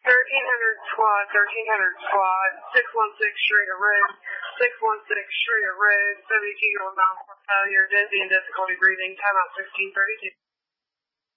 1300 squad, 1300 squad, 616 Schrader Road, 616 Schrader Road, WQ going down for failure, dizzy and difficulty breathing, timeout 1632.